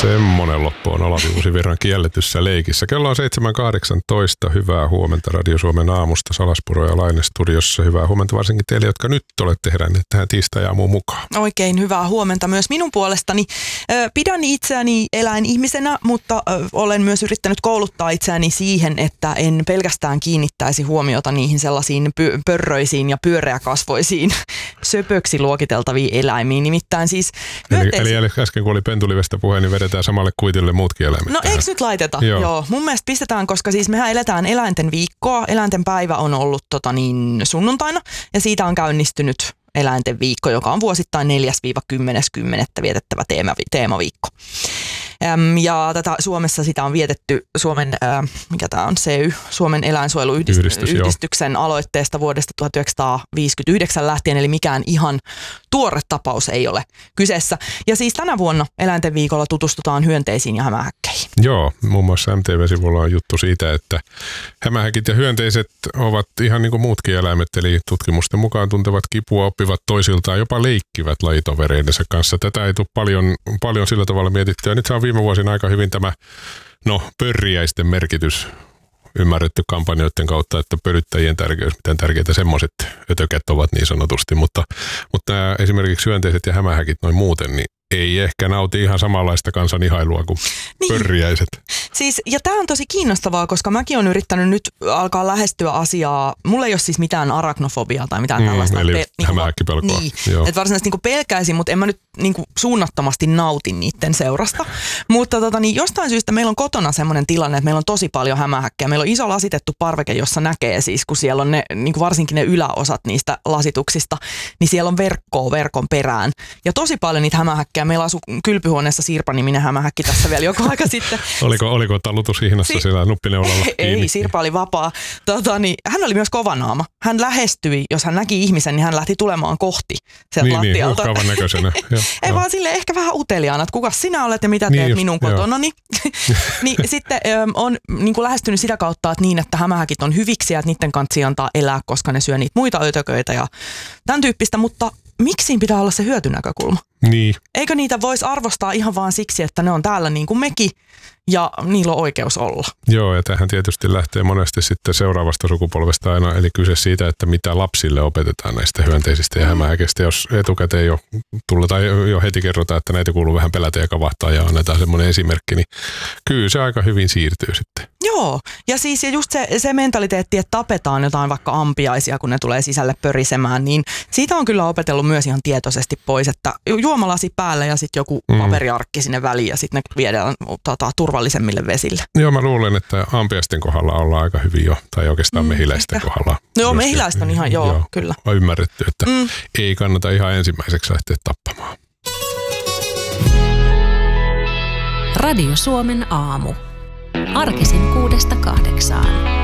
Semmonen loppu on Olavi Uusivirran kielletyssä leikissä. Kello on 7.18. Hyvää huomenta Radio Suomen aamusta. Salaspuro ja Laine studiossa. Hyvää huomenta varsinkin teille, jotka nyt olette heränneet tähän tiistai-aamuun mukaan. Oikein hyvää huomenta myös minun puolestani. Pidän itseäni eläinihmisenä, mutta olen myös yrittänyt kouluttaa itseäni siihen, että en pelkästään kiinnittäisi huomiota niihin sellaisiin pörröisiin ja pyöreäkasvoisiin söpöksi luokiteltaviin eläimiin. Nimittäin siis Eli äsken kun oli pentulivestä puhe, niin vedetään samalle kuitille muutkin eläimet. No eikö nyt laiteta? Joo. Mun mielestä pistetään, koska siis mehän eletään eläinten viikkoa. Eläinten päivä on ollut sunnuntaina ja siitä on käynnistynyt eläinten viikko, joka on vuosittain 4.–10.10. vietettävä teemaviikko. Ja tätä Suomessa sitä on vietetty Suomen, mikä tämä on, CY, Suomen eläinsuojeluyhdistyksen aloitteesta vuodesta 1959 lähtien, eli mikään ihan tuore tapaus ei ole kyseessä. Ja siis tänä vuonna eläinten viikolla tutustutaan hyönteisiin ja hämähäkkeihin. Joo, muun muassa MTV-sivulla on juttu siitä, että hämähäkit ja hyönteiset ovat ihan niin kuin muutkin eläimet, eli tutkimusten mukaan tuntevat kipua, oppivat toisiltaan, jopa leikkivät lajitovereidensa kanssa. Tätä ei tule paljon sillä tavalla mietittyä. Nyt on viime vuosina aika hyvin tämä pörriäisten merkitys ymmärretty kampanjoiden kautta, että pölyttäjien tärkeys, miten tärkeitä semmoiset ötökät ovat niin sanotusti, mutta nämä esimerkiksi hyönteiset ja hämähäkit noin muuten, niin ei ehkä nauti ihan samanlaista kansan ihailua kuin pörriäiset. Siis, ja tämä on tosi kiinnostavaa, koska mäkin olen yrittänyt nyt alkaa lähestyä asiaa. Mulla ei ole siis mitään arachnofobiaa tai mitään tällaista. Eli hämähäkkipelkoa. Niin, että varsinaisesti pelkäisin, mutta en mä nyt suunnattomasti nautin niiden seurasta. Mutta jostain syystä meillä on kotona semmoinen tilanne, että meillä on tosi paljon hämähäkkejä. Meillä on iso lasitettu parveke, jossa näkee siis, kun siellä on ne, varsinkin ne yläosat niistä lasituksista, niin siellä on verkon perään. Ja tosi paljon niitä hämähäkkejä. Meillä asui kylpyhuoneessa Sirpa-niminen hämähäkki tässä vielä joku aika sitten. Oliko talutushihnassa siellä nuppineulalla kiinni? Ei, Sirpa oli vapaa. Hän oli myös kovanaama. Hän lähestyi, jos hän näki ihmisen, niin hän lähti tulemaan kohti sieltä lattialta. Niin, uhkaavan näköisenä. Ei vaan silleen ehkä vähän uteliaana, että kukas sinä olet ja mitä teet minun kotonani. Niin sitten on lähestynyt sitä kautta, että hämähäkit on hyviksiä, että niiden kanssa antaa elää, koska ne syö niitä muita ötököitä ja tämän tyyppistä, mutta miksi pitää olla se hyötynäkökulma? Niin. Eikö niitä voisi arvostaa ihan vaan siksi, että ne on täällä niin kuin mekin ja niillä on oikeus olla? Joo, ja tähän tietysti lähtee monesti sitten seuraavasta sukupolvesta aina, eli kyse siitä, että mitä lapsille opetetaan näistä hyönteisistä ja hämähäkeistä. Jos etukäteen jo tulla tai jo heti kerrotaan, että näitä kuuluu vähän pelätä ja kavahtaa ja annetaan semmoinen esimerkki, niin kyllä se aika hyvin siirtyy sitten. Joo, ja siis just se mentaliteetti, että tapetaan jotain vaikka ampiaisia, kun ne tulee sisälle pörisemään, niin siitä on kyllä opetellut myös ihan tietoisesti pois, että juomalasi päälle ja sitten joku paperiarkki sinne väliin ja sitten ne viedään turvallisemmille vesille. Joo, mä luulen, että ampiaisten kohdalla ollaan aika hyvin jo, tai oikeastaan mehiläisten kohdalla. Joo, mehiläistä on ihan, kyllä. On ymmärretty, että ei kannata ihan ensimmäiseksi lähteä tappamaan. Radio Suomen aamu. Arkisin 6–8.